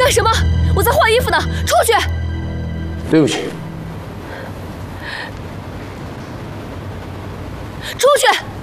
干什么？我在换衣服呢，出去！ 对不起。 出去！